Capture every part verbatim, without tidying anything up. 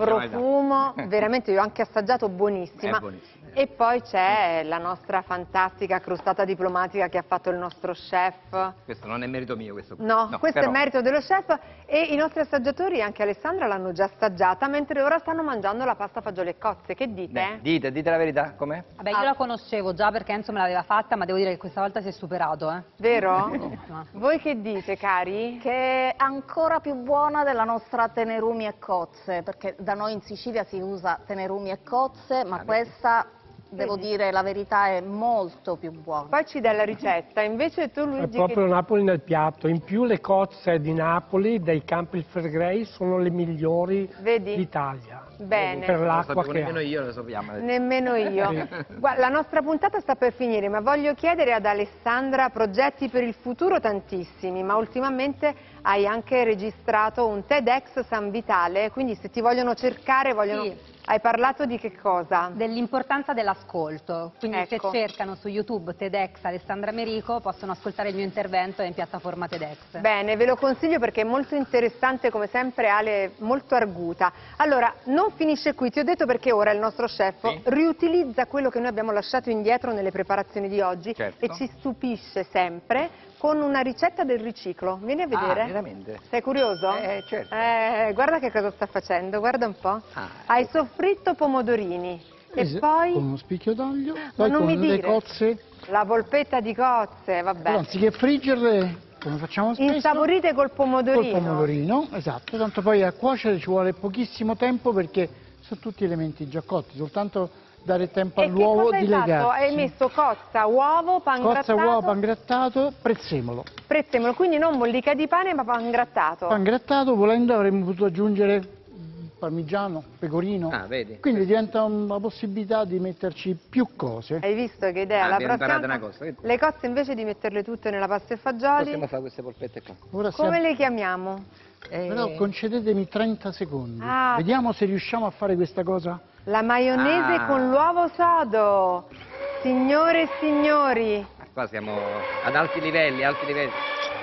profumo, veramente io ho anche assaggiato, buonissima. È buonissima. E poi c'è la nostra fantastica crostata diplomatica che ha fatto il nostro chef. Questo non è merito mio, questo. No, no questo però... è merito dello chef e i nostri assaggiatori, anche Alessandra, l'hanno già assaggiata, mentre ora stanno mangiando la pasta fagioli e cozze. Che dite? Beh, dite, dite la verità, com'è? Vabbè, io ah. la conoscevo già perché Enzo me l'aveva fatta, ma devo dire che questa volta si è superato, eh. Vero? Voi che dite, cari? Che è ancora più buona della nostra tenerumi e cozze, perché da noi in Sicilia si usa tenerumi e cozze, ma ah, questa... Devo Vedi. dire, la verità è molto più buona. Poi ci dà la ricetta, invece tu Luigi... È proprio che... Napoli nel piatto, in più le cozze di Napoli, dei Campi Flegrei, sono le migliori d'Italia. Bene. Per l'acqua che nemmeno io lo sappiamo. Nemmeno io. Guarda, la nostra puntata sta per finire, ma voglio chiedere ad Alessandra progetti per il futuro tantissimi, ma ultimamente hai anche registrato un TEDx San Vitale, quindi se ti vogliono cercare, vogliono... Sì. Hai parlato di che cosa? Dell'importanza dell'ascolto, quindi ecco. se cercano su YouTube TEDx Alessandra Merico possono ascoltare il mio intervento in piattaforma TEDx. Bene, ve lo consiglio perché è molto interessante, come sempre Ale, molto arguta. Allora, non finisce qui, ti ho detto perché ora il nostro chef sì. riutilizza quello che noi abbiamo lasciato indietro nelle preparazioni di oggi certo. e ci stupisce sempre con una ricetta del riciclo. Vieni a vedere? Ah, veramente? Sei curioso? Eh, certo. Eh, guarda che cosa sta facendo, guarda un po'. Ah, Hai soffritto pomodorini es e poi... con uno spicchio d'olio, poi con mi le dire. cozze. La polpetta di cozze, vabbè. Però, anziché friggerle, come facciamo spesso... Insaporite col pomodorino. Col pomodorino, esatto. Tanto poi a cuocere ci vuole pochissimo tempo perché sono tutti elementi già cotti, soltanto... dare tempo all'uovo di legarsi. Hai messo cozza, uovo, pan cozza, grattato? uovo, pan grattato, prezzemolo. Prezzemolo, quindi non mollica di pane ma pan grattato. Pan grattato, volendo avremmo potuto aggiungere parmigiano, pecorino. Ah, vedi. Quindi diventa una possibilità di metterci più cose. Hai visto che idea? Ah, la prossima una cosa. Le cozze invece di metterle tutte nella pasta e fagioli. Possiamo fare queste polpette qua. Ora Come siamo... le chiamiamo? Eh... Però concedetemi trenta secondi. Ah, vediamo se riusciamo a fare questa cosa. La maionese ah. con l'uovo sodo. Signore e signori. Qua siamo ad alti livelli, alti livelli.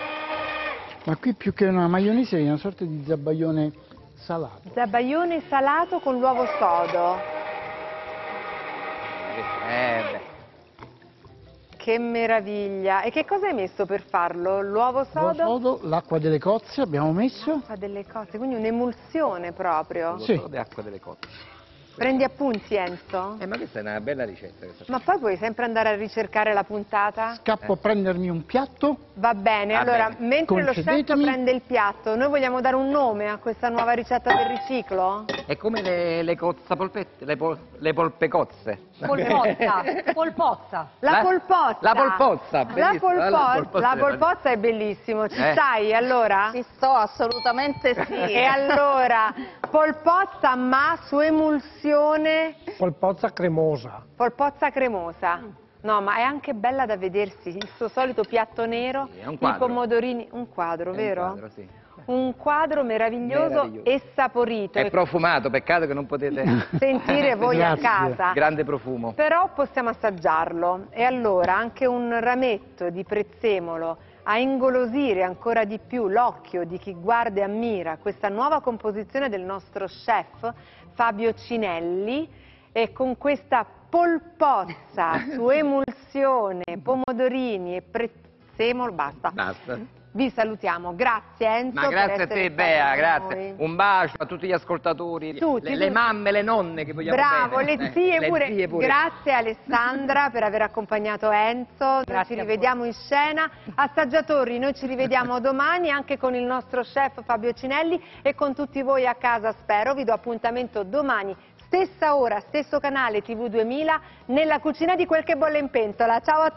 Ma qui più che una maionese è una sorta di zabaione salato. Zabaione salato con l'uovo sodo. Eh beh. Che meraviglia! E che cosa hai messo per farlo? L'uovo sodo? L'uovo sodo, l'acqua delle cozze abbiamo messo. L'acqua delle cozze, quindi un'emulsione proprio. L'uovo sì. sodo e acqua delle cozze. Prendi appunti, Enzo? Eh, ma questa è una bella ricetta. Ma poi puoi sempre andare a ricercare la puntata? Scappo eh. a prendermi un piatto. Va bene, Va allora, bene. mentre lo chef prende il piatto, noi vogliamo dare un nome a questa nuova ricetta del riciclo? È come le, le cozza polpette, le, pol, le polpecozze. Polpozza, polpozza. La, la polpozza. La polpozza, la, polpo la polpozza. La polpozza è bellissimo, ci eh. stai allora? Ci sto, assolutamente sì. E allora, polpozza ma su emulsione... Polpozza cremosa. Polpozza cremosa. No, ma è anche bella da vedersi, il suo solito piatto nero, sì, è un i pomodorini, un quadro, è vero? Un quadro, sì. Un quadro meraviglioso, meraviglioso e saporito. È profumato, peccato che non potete sentire voi a casa. Grande profumo. Però possiamo assaggiarlo. E allora anche un rametto di prezzemolo a ingolosire ancora di più l'occhio di chi guarda e ammira questa nuova composizione del nostro chef Fabio Cinelli, e con questa polpozza su emulsione, pomodorini e prezzemolo, basta. Basta. Vi salutiamo, grazie Enzo. Ma grazie a te Bea, grazie. Noi. Un bacio a tutti gli ascoltatori, tutti, le, le mamme, le nonne che vogliamo Bravo, bene. le zie, eh, pure. le zie pure. Grazie Alessandra per aver accompagnato Enzo, noi ci rivediamo in scena. Assaggiatori, noi ci rivediamo domani anche con il nostro chef Fabio Cinelli e con tutti voi a casa, spero. Vi do appuntamento domani, stessa ora, stesso canale T V duemila, nella cucina di Quel che bolle in pentola. Ciao a tutti.